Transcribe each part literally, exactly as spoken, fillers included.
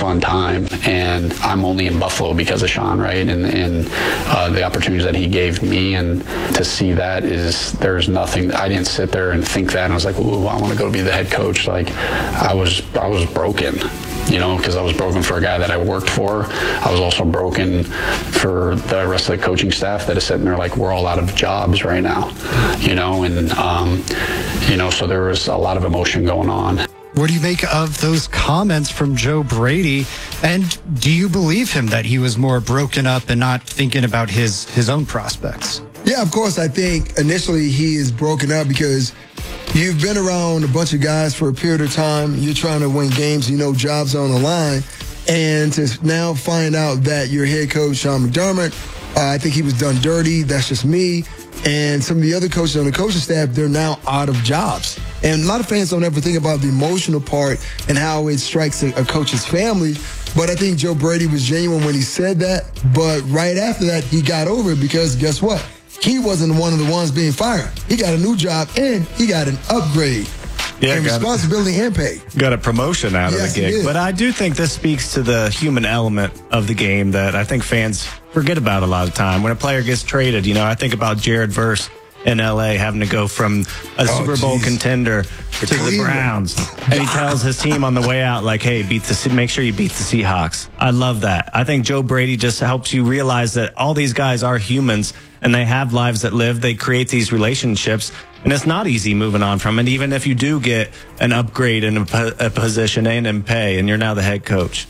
fun time, and I'm only in Buffalo because of Sean, right? And, and uh, the opportunities that he gave me, and to see that is, there's nothing, I didn't sit there and think that, and I was like, ooh, I want to go be the head coach. Like, I was, I was broken. You know, because I was broken for a guy that I worked for. I was also broken for the rest of the coaching staff that is sitting there like, we're all out of jobs right now, you know, and, um, you know, so there was a lot of emotion going on. What do you make of those comments from Joe Brady? And do you believe him that he was more broken up and not thinking about his, his own prospects? Yeah, of course. I think initially he is broken up because you've been around a bunch of guys for a period of time. You're trying to win games. You know, jobs on the line. And to now find out that your head coach, Sean McDermott, uh, I think he was done dirty. That's just me. And some of the other coaches on the coaching staff, they're now out of jobs. And a lot of fans don't ever think about the emotional part and how it strikes a, a coach's family. But I think Joe Brady was genuine when he said that. But right after that, he got over it because guess what? He wasn't one of the ones being fired. He got a new job and he got an upgrade. Yeah, and responsibility and pay. Got a promotion out yes, of the gig. But I do think this speaks to the human element of the game that I think fans forget about a lot of time. When a player gets traded, you know, I think about Jared Verse in L A having to go from a oh, Super Bowl geez. contender to the, the Browns. And he tells his team on the way out, like, hey, beat the make sure you beat the Seahawks. I love that. I think Joe Brady just helps you realize that all these guys are humans and they have lives that live. They create these relationships. And it's not easy moving on from it, even if you do get an upgrade in a, a position and in pay, and you're now the head coach.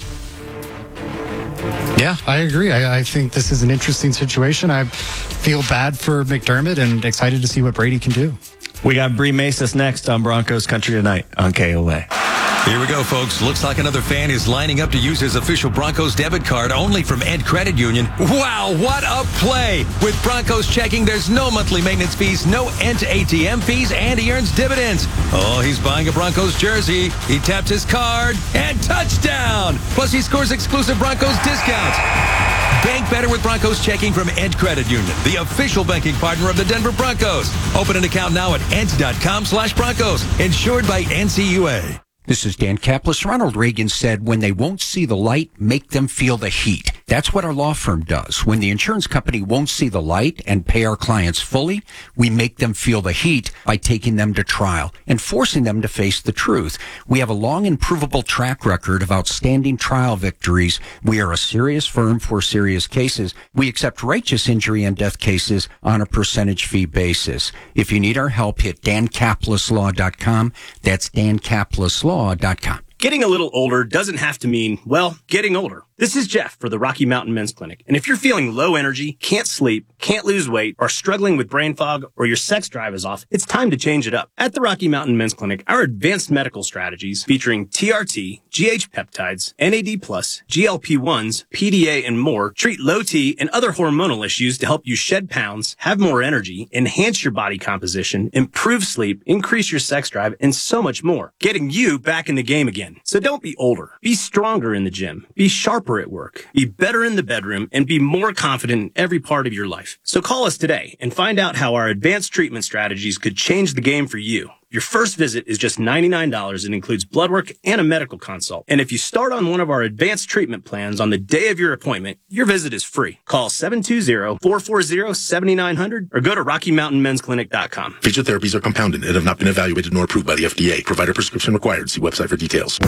Yeah, I agree. I, I think this is an interesting situation. I feel bad for McDermott and excited to see what Brady can do. We got Bree Macis next on Broncos Country Tonight on K O A. Here we go, folks. Looks like another fan is lining up to use his official Broncos debit card only from Ed Credit Union. Wow, what a play! With Broncos checking, there's no monthly maintenance fees, no Ent A T M fees, and he earns dividends. Oh, he's buying a Broncos jersey. He taps his card, and touchdown! Plus, he scores exclusive Broncos discounts. Bank better with Broncos checking from Ed Credit Union, the official banking partner of the Denver Broncos. Open an account now at ent.com slash Broncos. Insured by N C U A. This is Dan Kaplan. Ronald Reagan said, when they won't see the light, make them feel the heat. That's what our law firm does. When the insurance company won't see the light and pay our clients fully, we make them feel the heat by taking them to trial and forcing them to face the truth. We have a long and provable track record of outstanding trial victories. We are a serious firm for serious cases. We accept righteous injury and death cases on a percentage fee basis. If you need our help, hit dan kaplis law dot com. That's dan kaplis law dot com. Getting a little older doesn't have to mean, well, getting older. This is Jeff for the Rocky Mountain Men's Clinic. And if you're feeling low energy, can't sleep, can't lose weight, or struggling with brain fog, or your sex drive is off, it's time to change it up. At the Rocky Mountain Men's Clinic, our advanced medical strategies featuring T R T, G H peptides, N A D plus, G L P ones, P D A, and more treat low T and other hormonal issues to help you shed pounds, have more energy, enhance your body composition, improve sleep, increase your sex drive, and so much more. Getting you back in the game again. So don't be older. Be stronger in the gym. Be sharper at work. Be better in the bedroom and be more confident in every part of your life. So call us today and find out how our advanced treatment strategies could change the game for you. Your first visit is just ninety-nine dollars and includes blood work and a medical consult. And if you start on one of our advanced treatment plans on the day of your appointment, your visit is free. Call seven two zero, four four zero, seven nine zero zero or go to rocky mountain men's clinic dot com. Featured therapies are compounded and have not been evaluated nor approved by the F D A. Provider prescription required. See website for details.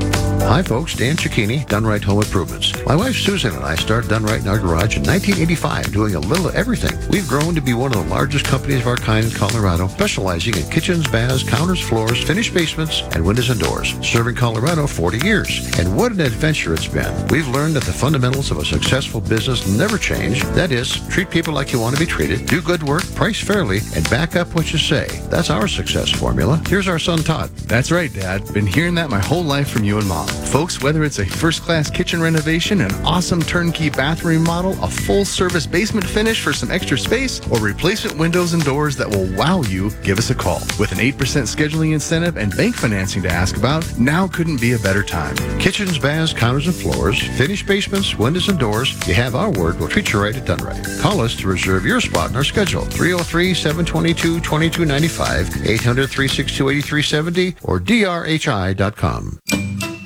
Hi folks, Dan Cicchini, Done Right Home Improvements. My wife Susan and I started Done Right in our garage in nineteen eighty-five, doing a little of everything. We've grown to be one of the largest companies of our kind in Colorado, specializing in kitchens, baths, counters, floors, finished basements, and windows and doors. Serving Colorado forty years. And what an adventure it's been. We've learned that the fundamentals of a successful business never change. That is, treat people like you want to be treated, do good work, price fairly, and back up what you say. That's our success formula. Here's our son Todd. That's right, Dad. Been hearing that my whole life from you and Mom. Folks, whether it's a first-class kitchen renovation, an awesome turnkey bathroom model, a full-service basement finish for some extra space, or replacement windows and doors that will wow you, give us a call. With an eight percent scheduling incentive and bank financing to ask about, now couldn't be a better time. Kitchens, baths, counters, and floors, finished basements, windows, and doors. You have our word. We'll treat you right at Done Right. Call us to reserve your spot in our schedule. three oh three, seven two two, two two nine five, eight hundred, three six two, eight three seven zero, or D R H I dot com.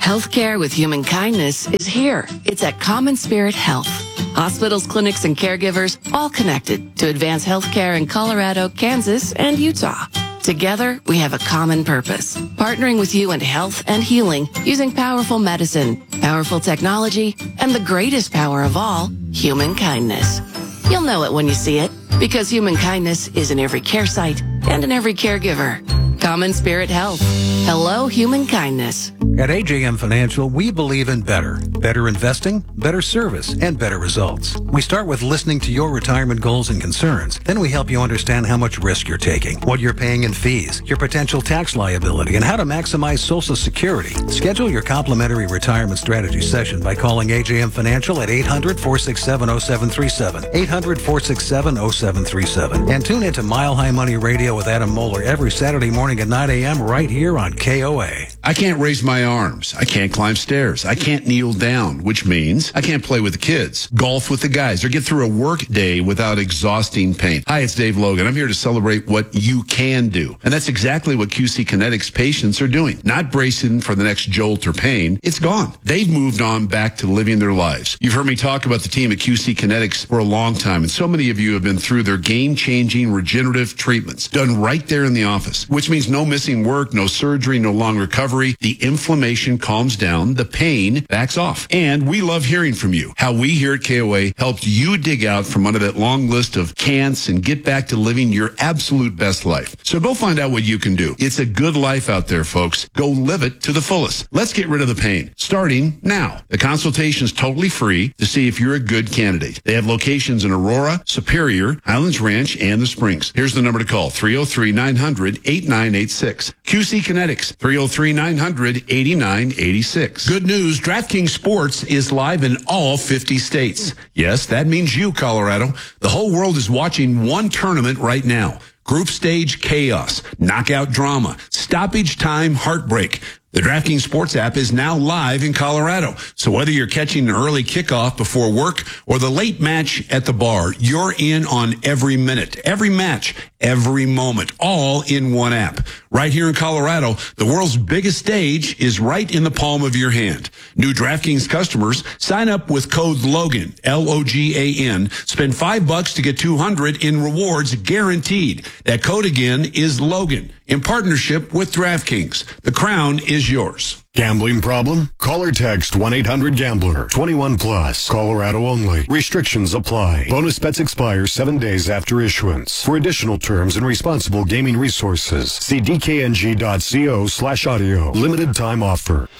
Healthcare with human kindness is here. It's at Common Spirit Health. Hospitals, clinics, and caregivers all connected to advance healthcare in Colorado, Kansas, and Utah. Together, we have a common purpose, partnering with you in health and healing using powerful medicine, powerful technology, and the greatest power of all, human kindness. You'll know it when you see it, because human kindness is in every care site and in every caregiver. Common Spirit Health. Hello, human kindness. At A J M Financial, we believe in better. Better investing, better service, and better results. We start with listening to your retirement goals and concerns. Then we help you understand how much risk you're taking, what you're paying in fees, your potential tax liability, and how to maximize Social Security. Schedule your complimentary retirement strategy session by calling A J M Financial at eight hundred, four six seven, oh seven three seven, eight hundred, four six seven, oh seven three seven. And tune into Mile High Money Radio with Adam Moeller every Saturday morning at nine a.m. right here on K O A. I can't raise my arms. I can't climb stairs. I can't kneel down, which means I can't play with the kids, golf with the guys, or get through a work day without exhausting pain. Hi, it's Dave Logan. I'm here to celebrate what you can do. And that's exactly what Q C Kinetics patients are doing. Not bracing for the next jolt or pain. It's gone. They've moved on back to living their lives. You've heard me talk about the team at Q C Kinetics for a long time, and so many of you have been through their game-changing regenerative treatments done right there in the office, which means no missing work, no surgery, no long recovery. The inflammation calms down, the pain backs off. And we love hearing from you. How we here at K O A helped you dig out from under that long list of can'ts and get back to living your absolute best life. So go find out what you can do. It's a good life out there, folks. Go live it to the fullest. Let's get rid of the pain, starting now. The consultation is totally free to see if you're a good candidate. They have locations in Aurora, Superior, Highlands Ranch, and the Springs. Here's the number to call, three oh three, nine hundred, eighty-nine eighty-six. Q C Kinetics, three oh three, nine hundred, eighty-nine eighty-six. Good news, DraftKings Sports is live in all fifty states. Yes, that means you, Colorado. The whole world is watching one tournament right now. Group stage chaos, knockout drama, stoppage time heartbreak. The DraftKings Sports app is now live in Colorado. So whether you're catching an early kickoff before work or the late match at the bar, you're in on every minute, every match, every moment, all in one app. Right here in Colorado, the world's biggest stage is right in the palm of your hand. New DraftKings customers sign up with code Logan, L O G A N. Spend five bucks to get two hundred in rewards guaranteed. That code again is Logan in partnership with DraftKings. The crown is yours. Gambling problem? Call or text one eight hundred gambler. twenty-one plus. Colorado only. Restrictions apply. Bonus bets expire seven days after issuance. For additional terms and responsible gaming resources, see d k n g dot co slash audio. Limited time offer.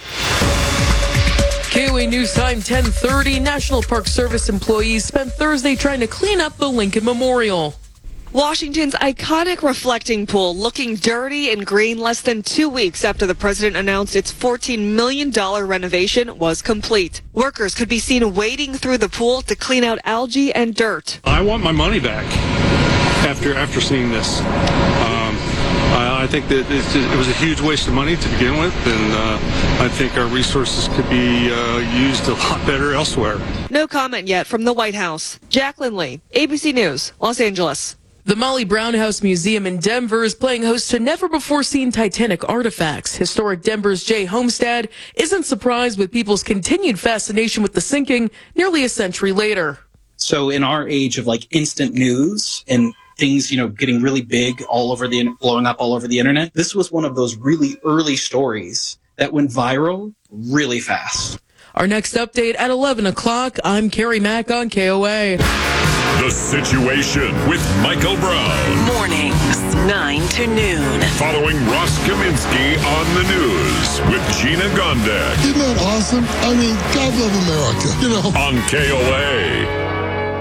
K O A News Time ten thirty. National Park Service employees spent Thursday trying to clean up the Lincoln Memorial. Washington's iconic reflecting pool looking dirty and green less than two weeks after the president announced its fourteen million dollars renovation was complete. Workers could be seen wading through the pool to clean out algae and dirt. I want my money back after after seeing this. Um, I, I think that it's, it was a huge waste of money to begin with, and uh, I think our resources could be uh, used a lot better elsewhere. No comment yet from the White House. Jacqueline Lee, A B C News, Los Angeles. The Molly Brown House Museum in Denver is playing host to never-before-seen Titanic artifacts. Historic Denver's Jay Homestead isn't surprised with people's continued fascination with the sinking nearly a century later. So in our age of like instant news and things, you know, getting really big all over the, blowing up all over the internet, this was one of those really early stories that went viral really fast. Our next update at eleven o'clock. I'm Carrie Mack on K O A. The Situation with Michael Brown. Mornings, nine to noon. Following Ross Kaminsky on the news with Gina Gondek. Isn't that awesome? I mean, God love America, you know. On K O A.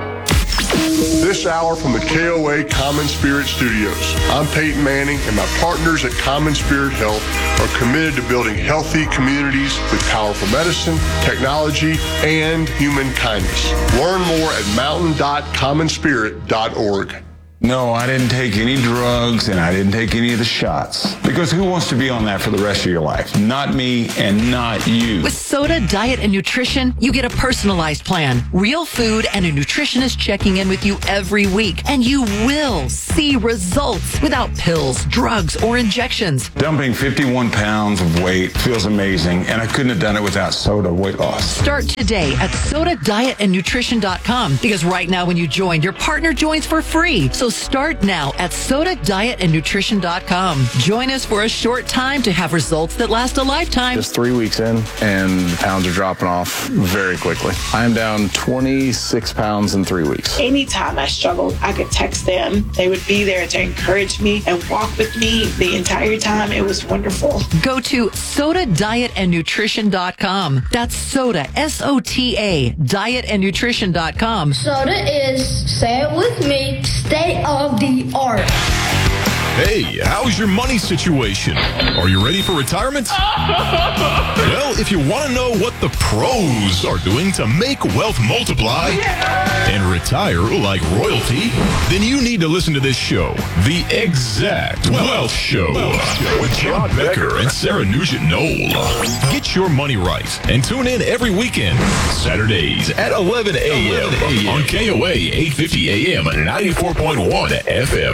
This hour from the K O A Common Spirit Studios. I'm Peyton Manning, and my partners at Common Spirit Health are committed to building healthy communities with powerful medicine, technology, and human kindness. Learn more at mountain dot common spirit dot org. No, I didn't take any drugs and I didn't take any of the shots. Because who wants to be on that for the rest of your life? Not me and not you. With Soda Diet and Nutrition, you get a personalized plan, real food, and a nutritionist checking in with you every week. And you will see results without pills, drugs, or injections. Dumping fifty-one pounds of weight feels amazing, and I couldn't have done it without Soda weight loss. Start today at soda diet and nutrition dot com because right now when you join, your partner joins for free. So start now at soda diet and nutrition dot com. Join us for a short time to have results that last a lifetime. Just three weeks in, and pounds are dropping off very quickly. I am down twenty-six pounds in three weeks. Anytime I struggled, I could text them. They would be there to encourage me and walk with me the entire time. It was wonderful. Go to soda diet and nutrition dot com. That's soda, S O T A, diet and nutrition dot com. Soda is, say it with me, state of the art. Hey, how's your money situation? Are you ready for retirement? Well, if you want to know what the pros are doing to make wealth multiply and retire like royalty, then you need to listen to this show, The Exact Wealth Show, with John Becker and Sarah Nugent-Knoll. Get your money right and tune in every weekend, Saturdays at eleven a.m. on K O A eight fifty A M and ninety-four point one F M.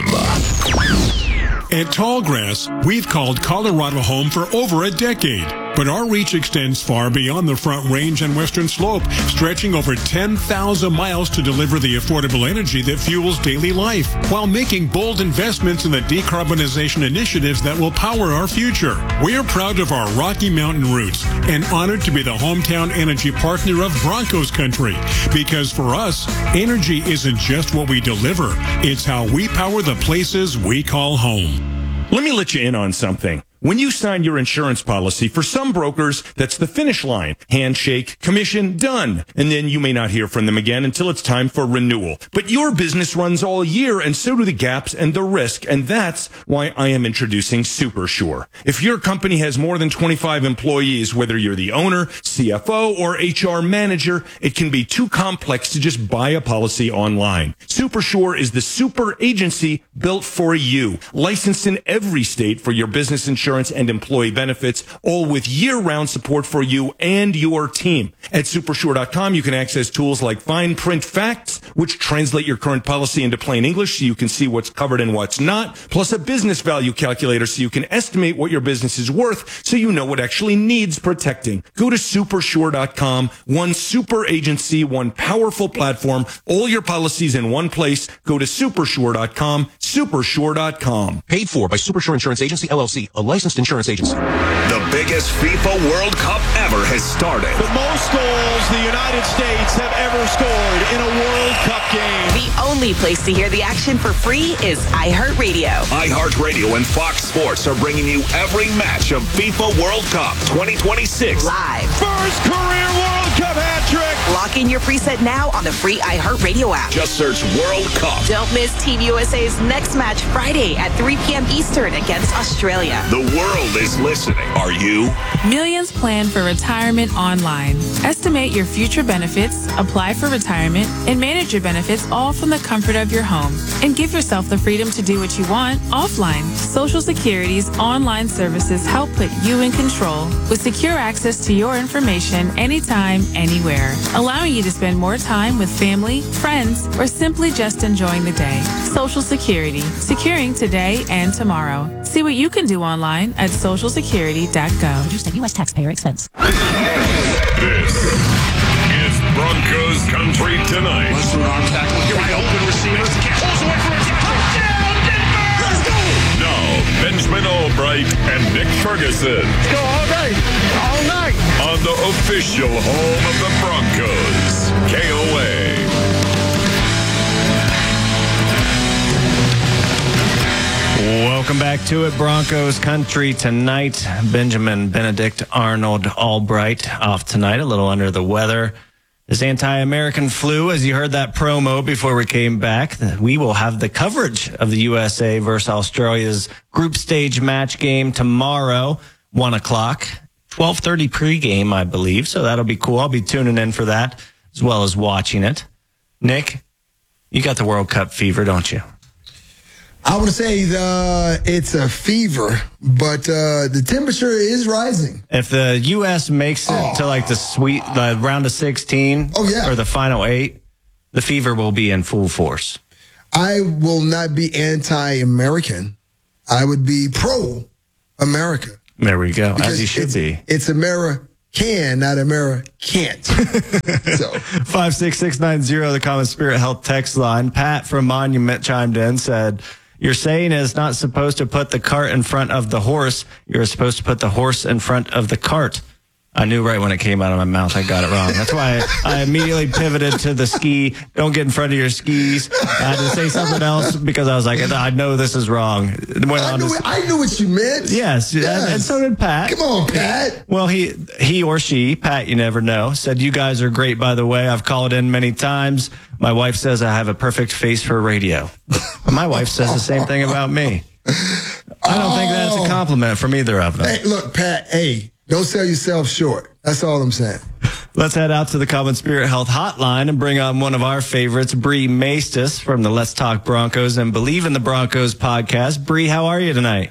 At Tallgrass, we've called Colorado home for over a decade, but our reach extends far beyond the Front Range and Western Slope, stretching over ten thousand miles to deliver the affordable energy that fuels daily life, while making bold investments in the decarbonization initiatives that will power our future. We are proud of our Rocky Mountain roots and honored to be the hometown energy partner of Broncos Country, because for us, energy isn't just what we deliver, it's how we power the places we call home. Let me let you in on something. When you sign your insurance policy, for some brokers, that's the finish line. Handshake, commission, done. And then you may not hear from them again until it's time for renewal. But your business runs all year, and so do the gaps and the risk. And that's why I am introducing SuperSure. If your company has more than twenty-five employees, whether you're the owner, C F O, or H R manager, it can be too complex to just buy a policy online. SuperSure is the super agency built for you. Licensed in every state for your business insurance and employee benefits, all with year-round support for you and your team. At supersure dot com, you can access tools like fine print facts, which translate your current policy into plain English so you can see what's covered and what's not, plus a business value calculator so you can estimate what your business is worth so you know what actually needs protecting. Go to supersure dot com, one super agency, one powerful platform, all your policies in one place. Go to supersure dot com, supersure dot com. Paid for by Supersure Insurance Agency, L L C, a licensed insurance agency. The biggest FIFA World Cup ever has started. The most goals the United States have ever scored in a World Cup game. The only place to hear the action for free is iHeartRadio. iHeartRadio and Fox Sports are bringing you every match of FIFA World Cup twenty twenty-six. Live. First career World Cup hat trick. Lock in your preset now on the free iHeartRadio app. Just search World Cup. Don't miss Team U S A's next match Friday at three p.m. Eastern against Australia. The world is listening. Are you? Millions plan for retirement online. Estimate your future benefits, apply for retirement, and manage your benefits all from the comfort of your home. And give yourself the freedom to do what you want offline. Social Security's online services help put you in control with secure access to your information anytime, anywhere, allowing you to spend more time with family, friends, or simply just enjoying the day. Social Security, securing today and tomorrow. See what you can do online at social security dot gov. Produced at U S taxpayer expense. This is Broncos Country Tonight. Listen, arm tackle. Here we go. Open receivers. Pulls away from it. Touchdown, Denver! Let's go! Now, Benjamin Albright and Nick Ferguson. Let's go all day. All night. On the official home of the Broncos, K O A. Welcome back to it, Broncos Country Tonight. Benjamin Benedict Arnold Albright off tonight, a little under the weather. This anti-American flu, as you heard that promo before we came back, we will have the coverage of the U S A versus Australia's group stage match game tomorrow, one o'clock, twelve thirty pregame, I believe. So that'll be cool. I'll be tuning in for that as well as watching it. Nick, you got the World Cup fever, don't you? I would say the, it's a fever, but uh, the temperature is rising. If the U S makes it oh. to like the sweet the round of sixteen oh, yeah. or the final eight, the fever will be in full force. I will not be anti-American. I would be pro-America. There we go, because as you should it's, be. It's American, not America can't. So five six six nine zero, the Common Spirit Health text line. Pat from Monument chimed in, said, "You're saying is not supposed to put the cart in front of the horse. You're supposed to put the horse in front of the cart." I knew right when it came out of my mouth I got it wrong. That's why I, I immediately pivoted to the ski. Don't get in front of your skis. I had to say something else because I was like, I know this is wrong. Went I, knew, to, it, I knew what you meant. Yes, yes. And, and so did Pat. Come on, Pat. Well, he he or she, Pat, you never know, said, "You guys are great, by the way. I've called in many times. My wife says I have a perfect face for radio." My wife says the same thing about me. I don't oh. think that's a compliment from either of them. Hey, look, Pat, hey, don't sell yourself short. That's all I'm saying. Let's head out to the Common Spirit Health Hotline and bring on one of our favorites, Bree Maestas from the Let's Talk Broncos and Believe in the Broncos podcast. Bree, how are you tonight?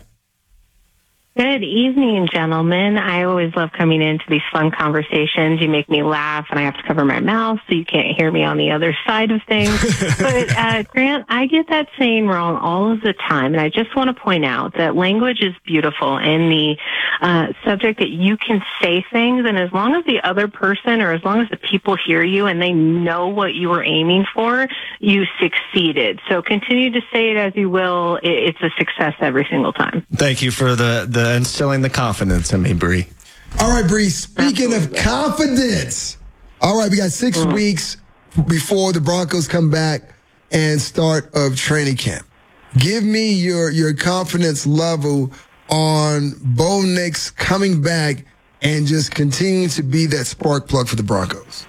Good evening, gentlemen. I always love coming into these fun conversations. You make me laugh, and I have to cover my mouth so you can't hear me on the other side of things. But, uh, Grant, I get that saying wrong all of the time, and I just want to point out that language is beautiful, and the uh, subject that you can say things, and as long as the other person or as long as the people hear you and they know what you were aiming for, you succeeded. So continue to say it as you will. It's a success every single time. Thank you for the, the instilling the confidence in me, Bree. All right, Bree, speaking Absolutely. of confidence, all right, we got six mm-hmm. weeks before the Broncos come back and start of training camp. Give me your, your confidence level on Bo Nix coming back and just continuing to be that spark plug for the Broncos.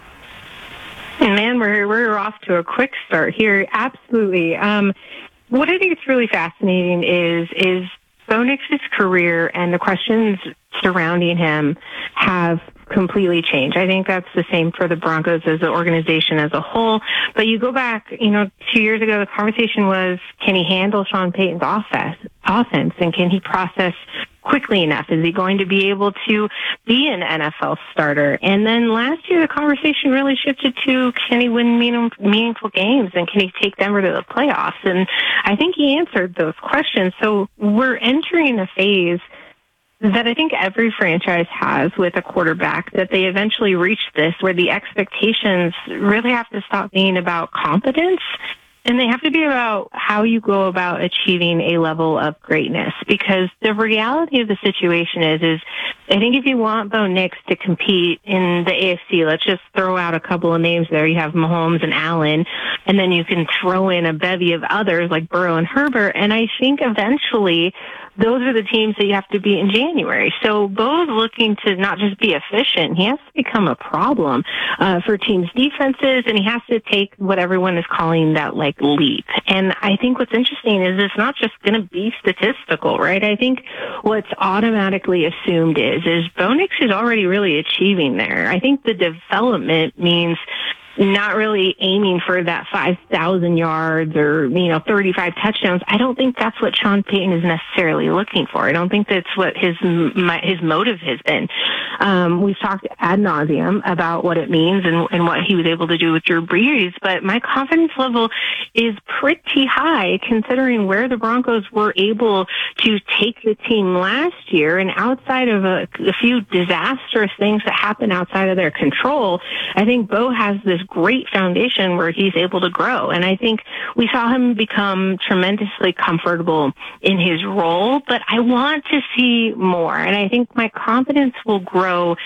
Man, we're, we're off to a quick start here. Absolutely. Um, what I think is really fascinating is, is Bo Nix's career and the questions surrounding him have completely changed. I think that's the same for the Broncos as an organization as a whole. But you go back, you know, two years ago, the conversation was, can he handle Sean Payton's offense, offense and can he process quickly enough? Is he going to be able to be an N F L starter? And then last year, the conversation really shifted to, can he win meaning, meaningful games and can he take Denver to the playoffs? And I think he answered those questions. So we're entering a phase that I think every franchise has with a quarterback, that they eventually reach this where the expectations really have to stop being about competence and they have to be about how you go about achieving a level of greatness. Because the reality of the situation is, is I think if you want Bo Nix to compete in the A F C, let's just throw out a couple of names there. You have Mahomes and Allen, and then you can throw in a bevy of others like Burrow and Herbert. And I think eventually those are the teams that you have to beat in January. So Bo's looking to not just be efficient, he has to become a problem uh, for teams' defenses, and he has to take what everyone is calling that, like, leap. And I think what's interesting is it's not just going to be statistical, right? I think what's automatically assumed is, is Bo Nix is already really achieving there. I think the development means not really aiming for that five thousand yards or, you know, thirty-five touchdowns. I don't think that's what Sean Payton is necessarily looking for. I don't think that's what his my, his motive has been. Um, we've talked ad nauseum about what it means and, and what he was able to do with Drew Brees, but my confidence level is pretty high considering where the Broncos were able to take the team last year, and outside of a, a few disastrous things that happen outside of their control, I think Bo has this great foundation where he's able to grow. And I think we saw him become tremendously comfortable in his role, but I want to see more. And I think my confidence will grow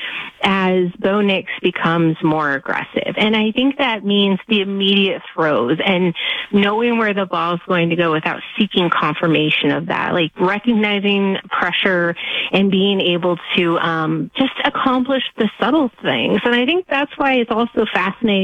as Bo Nix becomes more aggressive. And I think that means the immediate throws and knowing where the ball is going to go without seeking confirmation of that, like recognizing pressure and being able to um, just accomplish the subtle things. And I think that's why it's also fascinating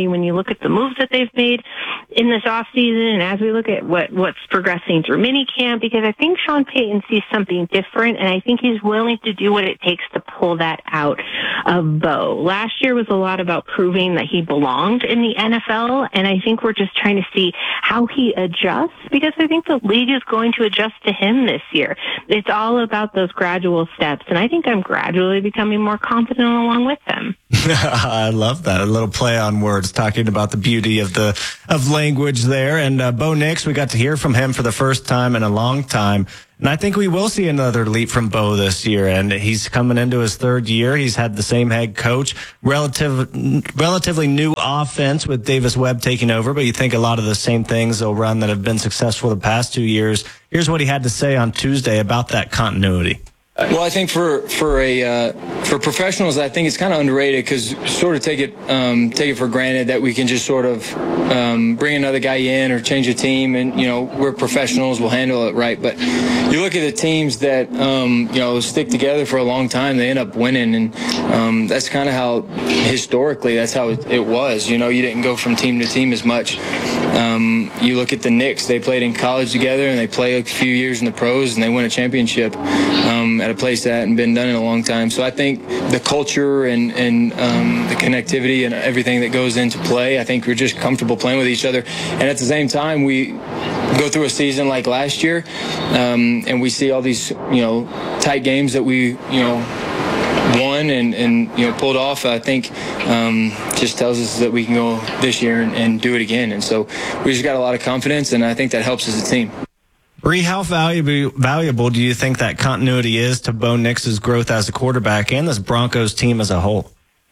continuity when you look at the moves that they've made in this offseason and as we look at what, what's progressing through minicamp, because I think Sean Payton sees something different, and I think he's willing to do what it takes to pull that out of Bo. Last year was a lot about proving that he belonged in the N F L, and I think we're just trying to see how he adjusts, because I think the league is going to adjust to him this year. It's all about those gradual steps, and I think I'm gradually becoming more confident along with them. I love that. A little play on words, talking about the beauty of the of language there. And uh, Bo Nix, we got to hear from him for the first time in a long time. And I think we will see another leap from Bo this year. And he's coming into his third year. He's had the same head coach, relative, relatively new offense with Davis Webb taking over. But you think a lot of the same things they'll run that have been successful the past two years. Here's what he had to say on Tuesday about that continuity. Well, I think for for a uh, for professionals, I think it's kind of underrated because sort of take it um, take it for granted that we can just sort of um, bring another guy in or change a team, and you know we're professionals, we'll handle it right. But you look at the teams that um, you know stick together for a long time, they end up winning, and um, that's kind of how historically that's how it, it was. You know, you didn't go from team to team as much. Um, you look at the Knicks; they played in college together, and they play a few years in the pros, and they win a championship. Um, at a place that hadn't been done in a long time. So I think the culture and, and um, the connectivity and everything that goes into play, I think we're just comfortable playing with each other. And at the same time, we go through a season like last year, um, and we see all these, you know, tight games that we, you know, won and, and you know pulled off. I think um, just tells us that we can go this year and, and do it again. And so we just got a lot of confidence, and I think that helps as a team. Bree, how valuable, valuable do you think that continuity is to Bo Nix's growth as a quarterback and this Broncos team as a whole?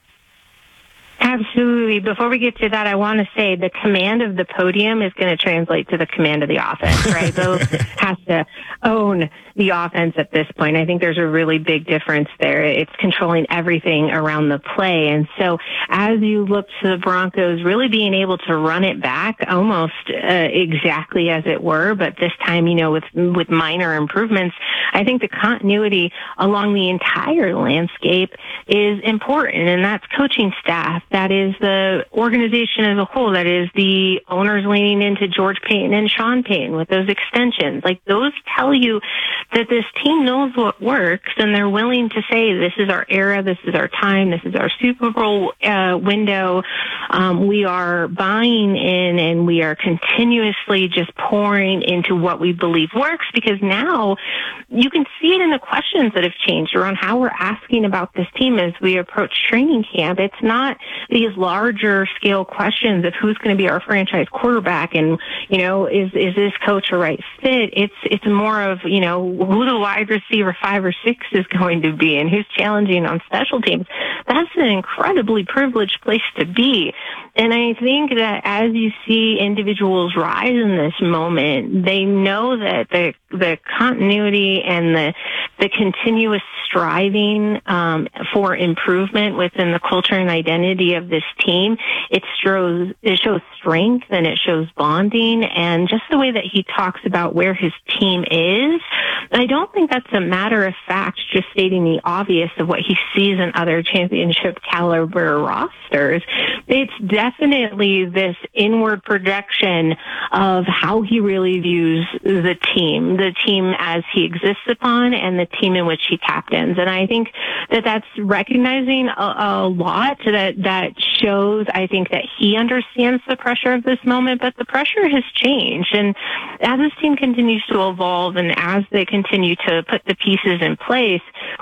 Absolutely. Before we get to that, I want to say the command of the podium is going to translate to the command of the offense, right? Bo has to own the offense at this point. I think there's a really big difference there. It's controlling everything around the play. And so as you look to the Broncos really being able to run it back almost uh, exactly as it were, but this time, you know, with, with minor improvements, I think the continuity along the entire landscape is important. And that's coaching staff. That is the organization as a whole. That is the owners leaning into George Payton and Sean Payton with those extensions. Like, those tell you that this team knows what works, and they're willing to say, this is our era, this is our time, this is our Super Bowl uh, window. Um, we are buying in, and we are continuously just pouring into what we believe works, because now you can see it in the questions that have changed around how we're asking about this team as we approach training camp. It's not these larger scale questions of who's going to be our franchise quarterback and, you know, is is this coach a right fit? It's it's more of, you know, who the wide receiver five or six is going to be and who's challenging on special teams. That's an incredibly privileged place to be. And I think that as you see individuals rise in this moment, they know that the the continuity and the the continuous striving um, for improvement within the culture and identity of this team, it shows it shows strength and it shows bonding, and just the way that he talks about where his team is. I don't think that's a matter of fact, just stating the obvious of what he sees in other championship caliber rosters. It's definitely this inward projection of how he really views the team, the team as he exists upon, and the team in which he captains. And I think that that's recognizing a, a lot that that shows, I think, that he understands the pressure of this moment, but the pressure has changed. And as this team continues to evolve and as they continue to put the pieces in place,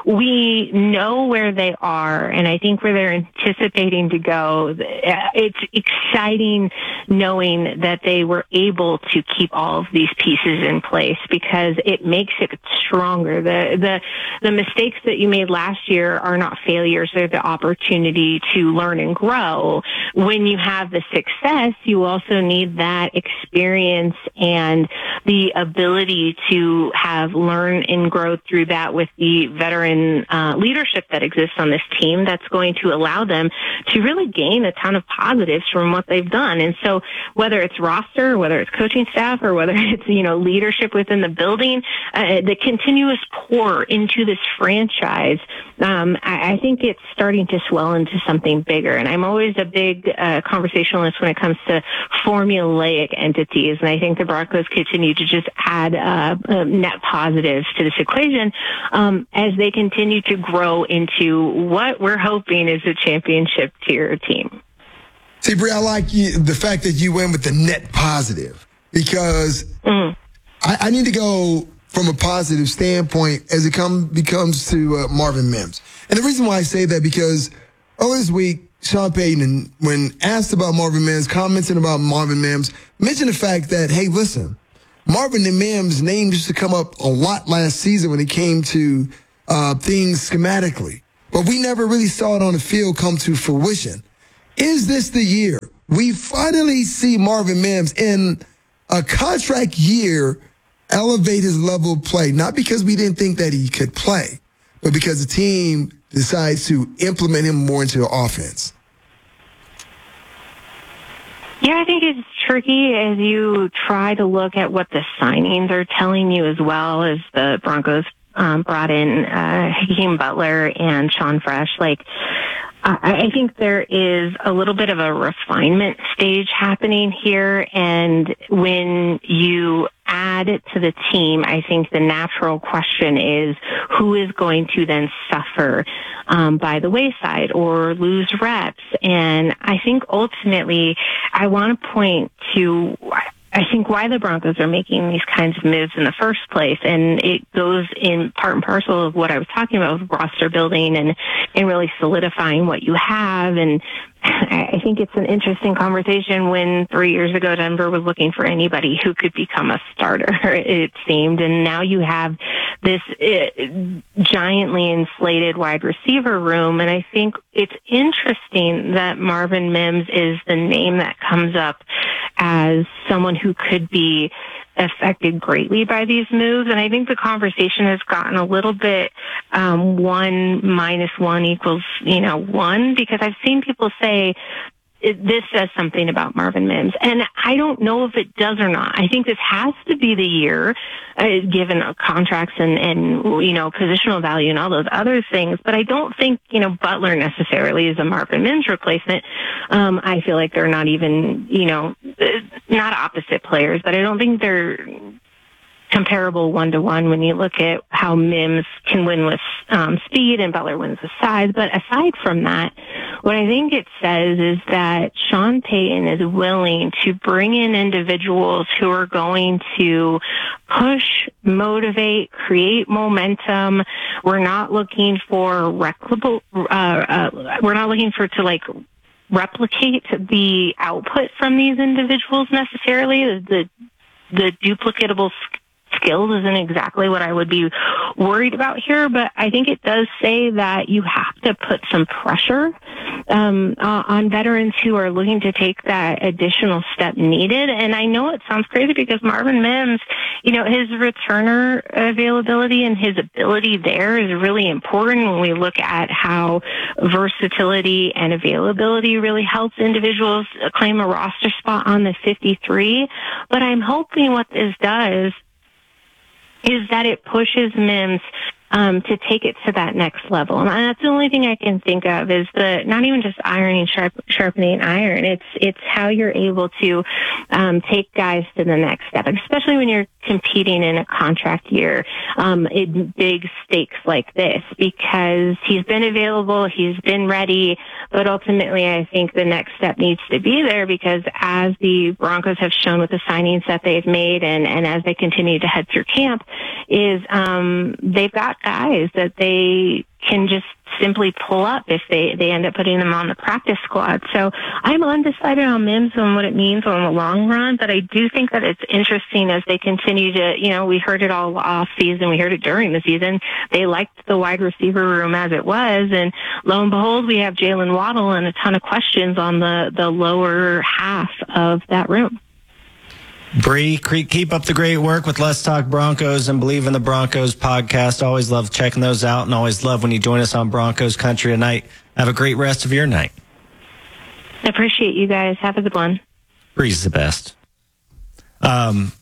we know where they are, and I think where they're anticipating to go. It's exciting knowing that they were able to keep all of these pieces in place, because it makes it stronger. The the the mistakes that you made last year are not failures. They're the opportunity to learn and grow. When you have the success, you also need that experience and the ability to have learn and grow through that with the veteran uh, leadership that exists on this team, that's going to allow them to really gain a ton of positive positives from what they've done. And so whether it's roster, whether it's coaching staff, or whether it's, you know, leadership within the building, uh, the continuous pour into this franchise, um, I, I think it's starting to swell into something bigger. And I'm always a big uh, conversationalist when it comes to formulaic entities. And I think the Broncos continue to just add uh, uh, net positives to this equation um, as they continue to grow into what we're hoping is a championship tier team. See, Bree, I like you, the fact that you went with the net positive, because mm. I, I need to go from a positive standpoint as it come, becomes to uh, Marvin Mims. And the reason why I say that, because earlier this week, Sean Payton, when asked about Marvin Mims, commenting about Marvin Mims, mentioned the fact that, hey, listen, Marvin and Mims' name used to come up a lot last season when it came to uh, things schematically. But we never really saw it on the field come to fruition. Is this the year we finally see Marvin Mims in a contract year elevate his level of play? Not because we didn't think that he could play, but because the team decides to implement him more into the offense. Yeah, I think it's tricky as you try to look at what the signings are telling you, as well as the Broncos um, brought in uh, Hakeem Butler and Sean Fresh. Like, I, I think there is a little bit of a refinement stage happening here, and when you add it to the team, I think the natural question is who is going to then suffer um, by the wayside or lose reps. And I think ultimately I want to point to, I think, why the Broncos are making these kinds of moves in the first place. And it goes in part and parcel of what I was talking about with roster building and, and really solidifying what you have. And I think it's an interesting conversation when three years ago Denver was looking for anybody who could become a starter, it seemed. And now you have this uh, giantly inflated wide receiver room. And I think it's interesting that Marvin Mims is the name that comes up as someone who could be affected greatly by these moves. And I think the conversation has gotten a little bit um, one minus one equals, you know, one, because I've seen people say it, this says something about Marvin Mims. And I don't know if it does or not. I think this has to be the year, uh, given contracts and, and, you know, positional value and all those other things. But I don't think, you know, Butler necessarily is a Marvin Mims replacement. Um, I feel like they're not even, you know, not opposite players, but I don't think they're comparable one-to-one when you look at how Mims can win with um, speed and Butler wins with size. But aside from that, what I think it says is that Sean Payton is willing to bring in individuals who are going to push, motivate, create momentum. We're not looking for replicable, uh, uh, we're not looking for to like replicate the output from these individuals necessarily. The, the duplicatable skills isn't exactly what I would be worried about here, but I think it does say that you have to put some pressure um, uh, on veterans who are looking to take that additional step needed. And I know it sounds crazy because Marvin Mims, you know, his returner availability and his ability there is really important when we look at how versatility and availability really helps individuals claim a roster spot on the fifty-three. But I'm hoping what this does is that it pushes Mims um, to take it to that next level. And that's the only thing I can think of is the, not even just ironing, sharp, sharpening iron. It's, it's how you're able to um, take guys to the next step, especially when you're competing in a contract year um, in big stakes like this, because he's been available, he's been ready, but ultimately I think the next step needs to be there, because as the Broncos have shown with the signings that they've made and, and as they continue to head through camp, is um, they've got guys that they can just simply pull up if they, they end up putting them on the practice squad. So I'm undecided on Mims and what it means on the long run, but I do think that it's interesting as they continue to, you know, we heard it all off season, we heard it during the season. They liked the wide receiver room as it was, and lo and behold, we have Jalen Waddle and a ton of questions on the, the lower half of that room. Bree, keep up the great work with Let's Talk Broncos and Believe in the Broncos podcast. Always love checking those out, and always love when you join us on Broncos Country tonight. Have a great rest of your night. I appreciate you guys. Have a good one. Bree's the best. Um,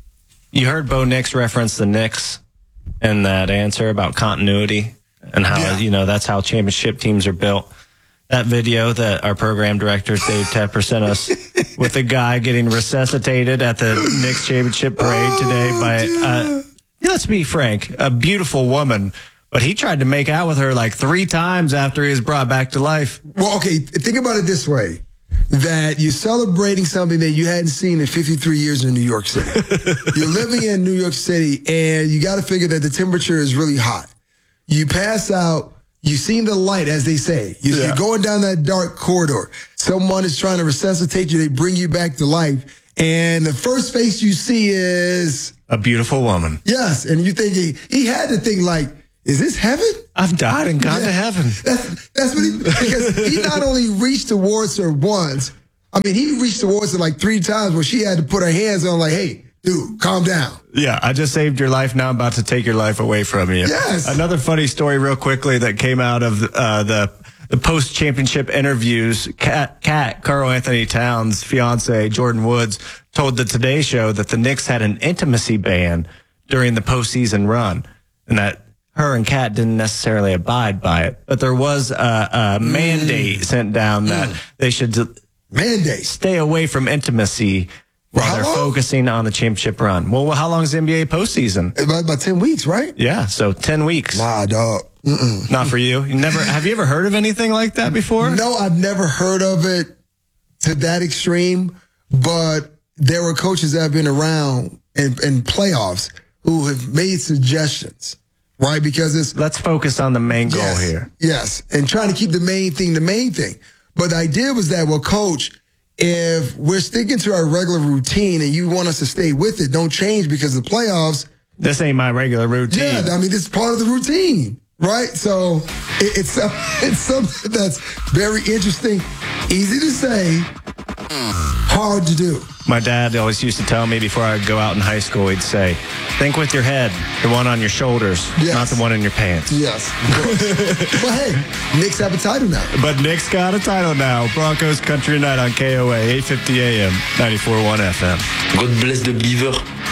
you heard Bo Nix reference the Knicks in that answer about continuity and how, yeah. you know, that's how championship teams are built. That video that our program director, Dave Tepper, sent us with a guy getting resuscitated at the Knicks championship parade oh, today by, uh, let's be frank, a beautiful woman. But he tried to make out with her like three times after he was brought back to life. Well, okay, think about it this way. That you're celebrating something that you hadn't seen in fifty-three years in New York City. You're living in New York City, and you got to figure that the temperature is really hot. You pass out. You've seen the light, as they say. You're, yeah. you're going down that dark corridor. Someone is trying to resuscitate you. They bring you back to life. And the first face you see is... a beautiful woman. Yes, and you think he, he had to think like, is this heaven? I've died and gone yeah. to heaven. That's, that's what he, because he not only reached towards her once, I mean, he reached towards her like three times where she had to put her hands on like, hey, dude, calm down. Yeah, I just saved your life. Now I'm about to take your life away from you. Yes. Another funny story real quickly that came out of uh, the the post-championship interviews. Kat, Kat, Karl Anthony Towns' fiance, Jordan Woods, told the Today Show that the Knicks had an intimacy ban during the postseason run and that her and Kat didn't necessarily abide by it, but there was a, a mm. mandate sent down that mm. they should mandate stay away from intimacy while how they're long? focusing on the championship run. Well, how long is the N B A postseason? About, about ten weeks, right? Yeah, so ten weeks. Nah, dog. Mm-mm. Not for you. You never have you ever heard of anything like that before? No, I've never heard of it to that extreme. But there were coaches that have been around in, in playoffs who have made suggestions. Right, because it's... Let's focus on the main goal yes, here. Yes, and trying to keep the main thing the main thing. But the idea was that, well, coach, if we're sticking to our regular routine and you want us to stay with it, don't change because of the playoffs. This ain't my regular routine. Yeah, I mean, this is part of the routine, right? So it, it's, uh, it's something that's very interesting, easy to say, hard to do. My dad always used to tell me before I'd go out in high school, he'd say, think with your head, the one on your shoulders, yes. not the one in your pants. Yes, of course. But hey, Knicks have a title now. But Knicks got a title now. Broncos Country Night on K O A, eight fifty A M, ninety-four point one F M. God bless the beaver.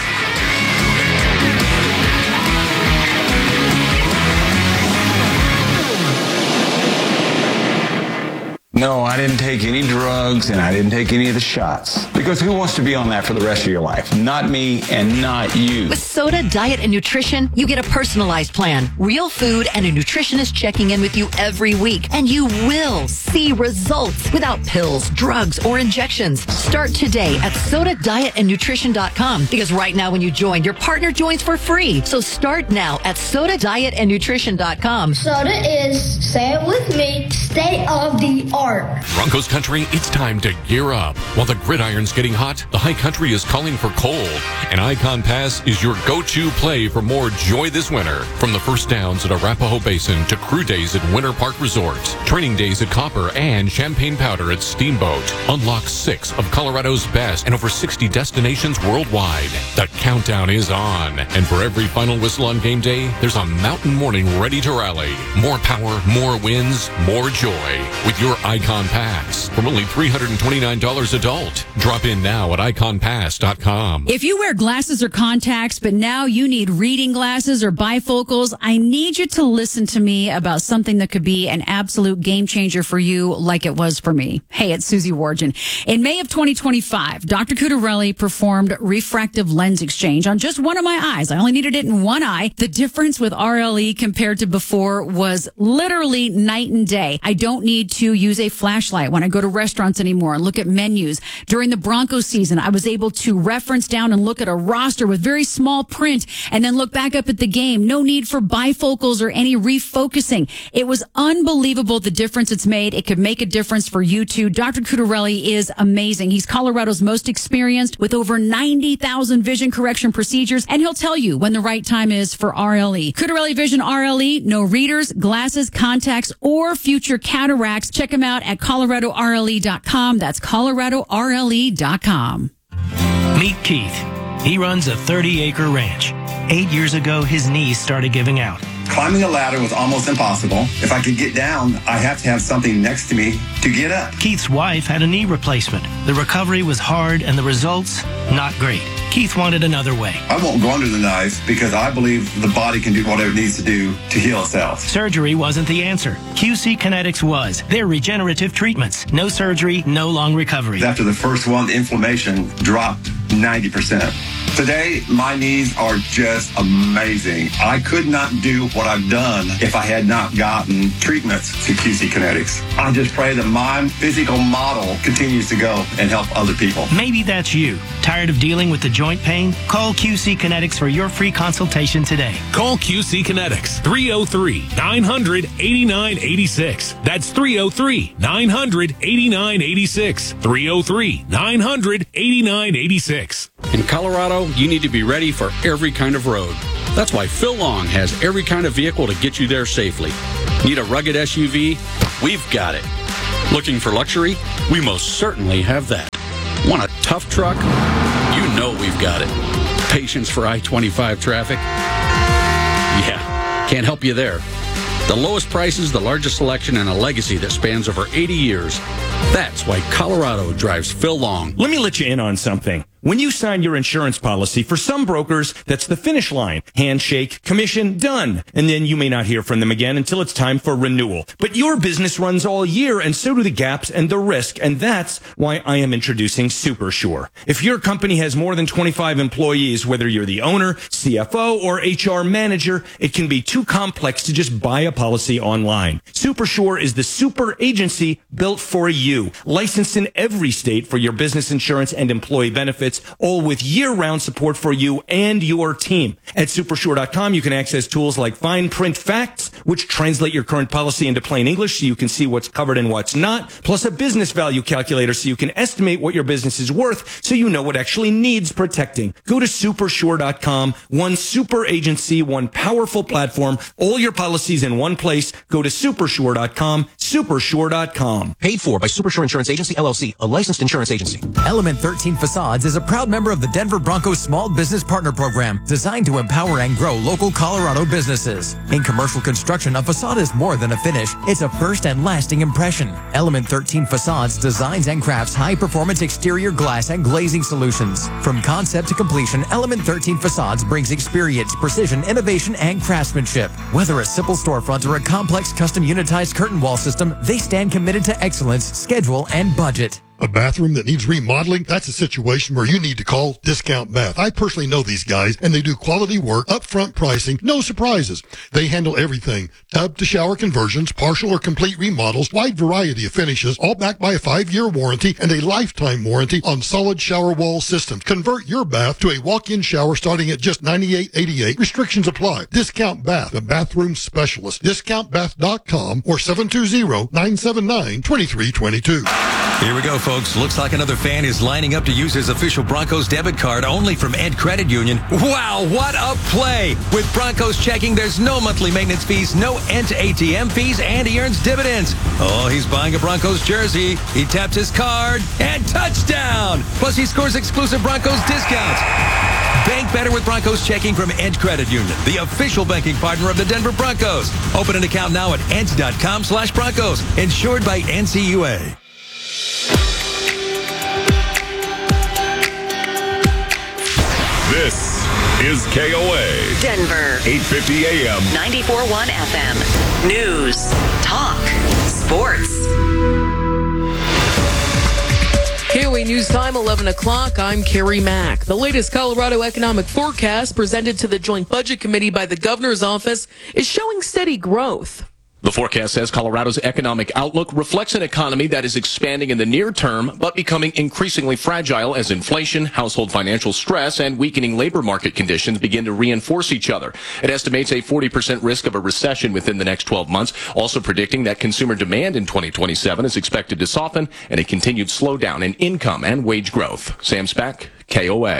No, I didn't take any drugs and I didn't take any of the shots. Because who wants to be on that for the rest of your life? Not me and not you. With Soda Diet and Nutrition, you get a personalized plan, real food, and a nutritionist checking in with you every week. And you will see results without pills, drugs, or injections. Start today at soda diet and nutrition dot com because right now when you join, your partner joins for free. So start now at soda diet and nutrition dot com. Soda is, say it with me, state of the art. Broncos country, it's time to gear up. While the gridiron's getting hot, the high country is calling for cold. And Icon Pass is your go-to play for more joy this winter. From the first downs at Arapahoe Basin to crew days at Winter Park Resort, training days at Copper and Champagne Powder at Steamboat. Unlock six of Colorado's best and over sixty destinations worldwide. The countdown is on. And for every final whistle on game day, there's a mountain morning ready to rally. More power, more wins, more joy. With your Icon Pass from only three hundred twenty-nine dollars adult. Drop in now at icon pass dot com. If you wear glasses or contacts, but now you need reading glasses or bifocals, I need you to listen to me about something that could be an absolute game changer for you like it was for me. Hey, it's Susie Wargin. In May of twenty twenty-five, Doctor Cutarelli performed refractive lens exchange on just one of my eyes. I only needed it in one eye. The difference with R L E compared to before was literally night and day. I don't need to use a flashlight when I go to restaurants anymore and look at menus. During the Broncos season, I was able to reference down and look at a roster with very small print and then look back up at the game. No need for bifocals or any refocusing. It was unbelievable the difference it's made. It could make a difference for you too. Doctor Cutarelli is amazing. He's Colorado's most experienced with over ninety thousand vision correction procedures, and he'll tell you when the right time is for R L E. Cutarelli Vision R L E, no readers, glasses, contacts, or future cataracts. Check him out at colorado R L E dot com. That's colorado R L E dot com. Meet Keith. He runs a thirty acre ranch. Eight years ago, his knees started giving out. Climbing a ladder was almost impossible. If I could get down, I have to have something next to me to get up. Keith's wife had a knee replacement. The recovery was hard and the results, not great. Keith wanted another way. I won't go under the knife because I believe the body can do whatever it needs to do to heal itself. Surgery wasn't the answer. Q C Kinetics was. They're regenerative treatments. No surgery, no long recovery. After the first one, the inflammation dropped ninety percent. Today, my knees are just amazing. I could not do what I've done if I had not gotten treatments to Q C Kinetics. I just pray that my physical model continues to go and help other people. Maybe that's you. Tired of dealing with the joint pain? Call Q C Kinetics for your free consultation today. Call Q C Kinetics, three oh three, nine hundred, eighty-nine eighty-six. That's three oh three, nine hundred, eighty-nine eighty-six. three oh three, nine hundred, eighty-nine eighty-six. In Colorado, you need to be ready for every kind of road. That's why Phil Long has every kind of vehicle to get you there safely. Need a rugged S U V? We've got it. Looking for luxury? We most certainly have that. Want a tough truck? You know we've got it. Patience for I twenty-five traffic? Yeah, can't help you there. The lowest prices, the largest selection, and a legacy that spans over eighty years. That's why Colorado drives Phil Long. Let me let you in on something. When you sign your insurance policy, for some brokers, that's the finish line. Handshake, commission, done. And then you may not hear from them again until it's time for renewal. But your business runs all year, and so do the gaps and the risk. And that's why I am introducing SuperSure. If your company has more than twenty-five employees, whether you're the owner, C F O, or H R manager, it can be too complex to just buy a policy online. SuperSure is the super agency built for you. Licensed in every state for your business insurance and employee benefits, all with year-round support for you and your team. At supersure dot com, you can access tools like fine print facts, which translate your current policy into plain English so you can see what's covered and what's not, plus a business value calculator so you can estimate what your business is worth so you know what actually needs protecting. Go to supersure dot com, one super agency, one powerful platform, all your policies in one place. Go to supersure dot com, supersure dot com. Paid for by Supersure Insurance Agency, L L C, a licensed insurance agency. Element thirteen Facades is a proud member of the Denver Broncos Small Business Partner Program, designed to empower and grow local Colorado businesses. In commercial construction, a facade is more than a finish. It's a first and lasting impression. Element thirteen Facades designs and crafts high-performance exterior glass and glazing solutions. From concept to completion, Element thirteen Facades brings experience, precision, innovation, and craftsmanship. Whether a simple storefront or a complex custom unitized curtain wall system, they stand committed to excellence, schedule, and budget. A bathroom that needs remodeling? That's a situation where you need to call Discount Bath. I personally know these guys, and they do quality work, upfront pricing, no surprises. They handle everything. Tub to shower conversions, partial or complete remodels, wide variety of finishes, all backed by a five-year warranty and a lifetime warranty on solid shower wall systems. Convert your bath to a walk-in shower starting at just ninety-eight eighty-eight. Restrictions apply. Discount Bath, the bathroom specialist. discount bath dot com or seven two zero, nine seven nine, two three two two. Here we go, folks. Looks like another fan is lining up to use his official Broncos debit card only from Ed Credit Union. Wow, what a play! With Broncos checking, there's no monthly maintenance fees, no Ent A T M fees, and he earns dividends. Oh, he's buying a Broncos jersey. He taps his card, and touchdown! Plus, he scores exclusive Broncos discounts. Bank better with Broncos checking from Ed Credit Union, the official banking partner of the Denver Broncos. Open an account now at ent dot com slash Broncos. Insured by N C U A. This is K O A. Denver. eight fifty A M. ninety-four point one F M. News. Talk. Sports. K O A News Time, eleven o'clock. I'm Carrie Mack. The latest Colorado economic forecast presented to the Joint Budget Committee by the governor's office is showing steady growth. The forecast says Colorado's economic outlook reflects an economy that is expanding in the near term, but becoming increasingly fragile as inflation, household financial stress, and weakening labor market conditions begin to reinforce each other. It estimates a forty percent risk of a recession within the next twelve months, also predicting that consumer demand in twenty twenty-seven is expected to soften and a continued slowdown in income and wage growth. Sam Speck, K O A.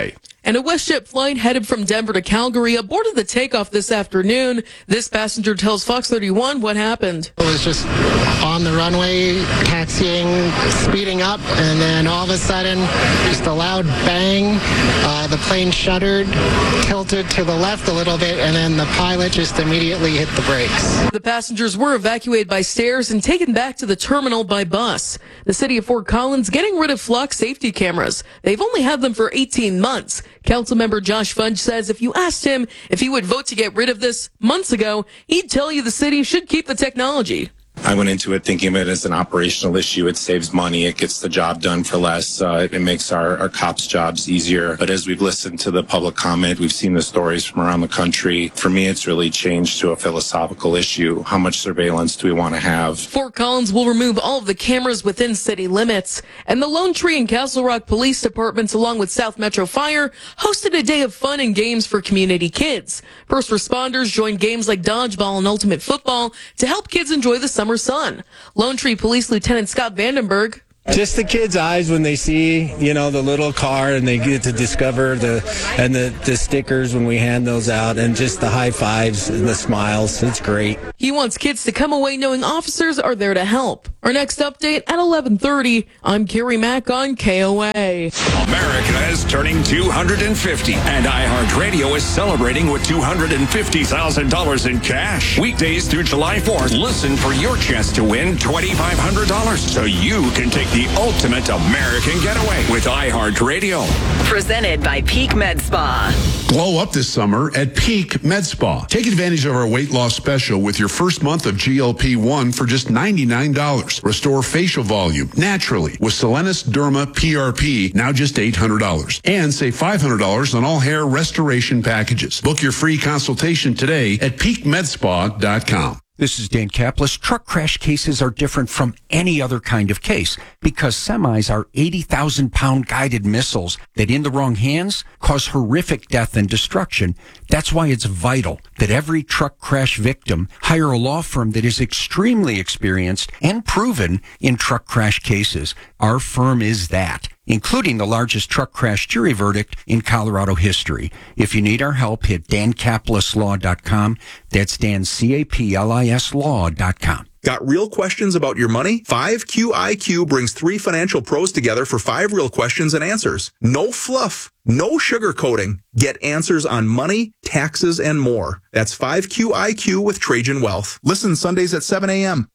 And a WestJet flight headed from Denver to Calgary aborted the takeoff this afternoon. This passenger tells Fox thirty-one what happened. It was just on the runway, taxiing, speeding up, and then all of a sudden, just a loud bang. Uh, the plane shuddered, tilted to the left a little bit, and then the pilot just immediately hit the brakes. The passengers were evacuated by stairs and taken back to the terminal by bus. The city of Fort Collins getting rid of flock safety cameras. They've only had them for eighteen months. Councilmember Josh Fudge says if you asked him if he would vote to get rid of this months ago, he'd tell you the city should keep the technology. I went into it thinking of it as an operational issue. It saves money. It gets the job done for less. Uh, it makes our, our cops' jobs easier. But as we've listened to the public comment, we've seen the stories from around the country. For me, it's really changed to a philosophical issue. How much surveillance do we want to have? Fort Collins will remove all of the cameras within city limits. And the Lone Tree and Castle Rock police departments, along with South Metro Fire, hosted a day of fun and games for community kids. First responders joined games like dodgeball and ultimate football to help kids enjoy the summer sun. Lone Tree Police Lieutenant Scott Vandenberg. Just the kids' eyes when they see, you know, the little car and they get to discover the and the, the stickers when we hand those out, and just the high fives and the smiles. It's great. He wants kids to come away knowing officers are there to help. Our next update at eleven thirty. I'm Carrie Mack on K O A. America is turning two hundred fifty, and iHeartRadio is celebrating with two hundred fifty thousand dollars in cash. Weekdays through July fourth, listen for your chance to win twenty-five hundred dollars so you can take the ultimate American getaway with iHeartRadio. Presented by Peak Med Spa. Glow up this summer at Peak Med Spa. Take advantage of our weight loss special with your first month of G L P one for just ninety-nine dollars. Restore facial volume naturally with Solenis Derma P R P, now just eight hundred dollars. And save five hundred dollars on all hair restoration packages. Book your free consultation today at peak med spa dot com. This is Dan Kaplis. Truck crash cases are different from any other kind of case because semis are eighty thousand pound guided missiles that in the wrong hands cause horrific death and destruction. That's why it's vital that every truck crash victim hire a law firm that is extremely experienced and proven in truck crash cases. Our firm is that, including the largest truck crash jury verdict in Colorado history. If you need our help, hit dan kaplis law dot com. That's Dan, C A P L I S law dot com. Got real questions about your money? five Q I Q brings three financial pros together for five real questions and answers. No fluff, no sugarcoating. Get answers on money, taxes, and more. That's five Q I Q with Trajan Wealth. Listen Sundays at seven a.m.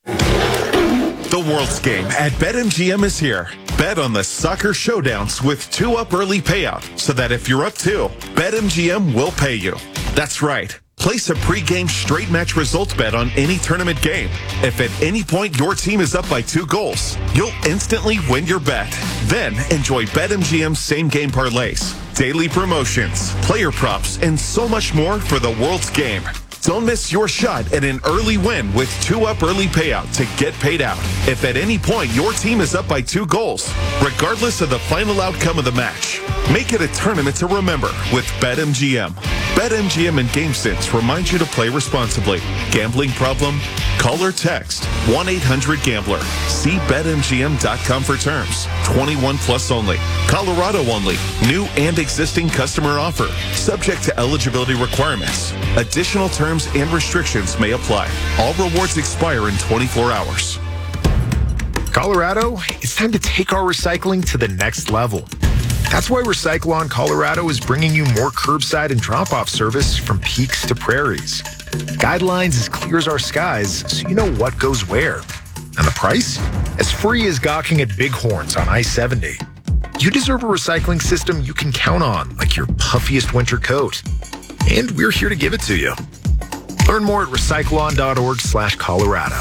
The World's Game at BetMGM is here. Bet on the soccer showdowns with two up early payout so that if you're up two, BetMGM will pay you. That's right. Place a pregame straight match result bet on any tournament game. If at any point your team is up by two goals, you'll instantly win your bet. Then enjoy BetMGM's same game parlays, daily promotions, player props, and so much more for the World's Game. Don't miss your shot at an early win with two up early payout to get paid out. If at any point your team is up by two goals, regardless of the final outcome of the match, make it a tournament to remember with BetMGM. BetMGM and GameSense remind you to play responsibly. Gambling problem? Call or text one eight hundred gambler. See bet M G M dot com for terms. twenty-one plus only. Colorado only. New and existing customer offer. Subject to eligibility requirements. Additional terms and restrictions may apply. All rewards expire in twenty-four hours. Colorado, it's time to take our recycling to the next level. That's why Recyclon Colorado is bringing you more curbside and drop-off service from peaks to prairies. Guidelines as clear as our skies, so you know what goes where. And the price? As free as gawking at Bighorns on I seventy. You deserve a recycling system you can count on, like your puffiest winter coat. And we're here to give it to you. Learn more at recyclon.org slash Colorado.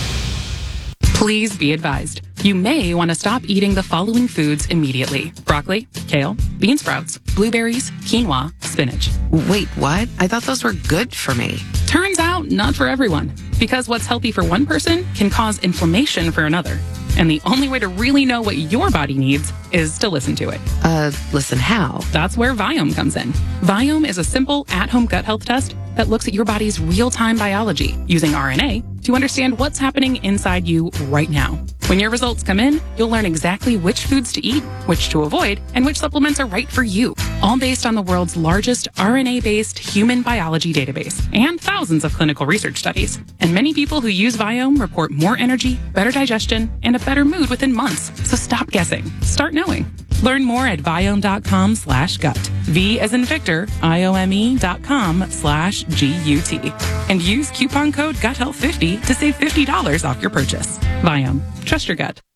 Please be advised. You may want to stop eating the following foods immediately. Broccoli, kale, bean sprouts, blueberries, quinoa, spinach. Wait, what? I thought those were good for me. Turns out, not for everyone. Because what's healthy for one person can cause inflammation for another. And the only way to really know what your body needs is to listen to it. Uh, listen how? That's where Viome comes in. Viome is a simple at-home gut health test that looks at your body's real-time biology using R N A to understand what's happening inside you right now. When your results come in, you'll learn exactly which foods to eat, which to avoid, and which supplements are right for you. all based on the world's largest R N A-based human biology database and thousands of clinical research studies. And many people who use Viome report more energy, better digestion, and a better mood within months. So stop guessing. Start knowing. Learn more at Viome.com slash gut. V as in Victor, I-O-M-E dot com slash G-U-T. And use coupon code gut health fifty to save fifty dollars off your purchase. Viome. Trust your gut.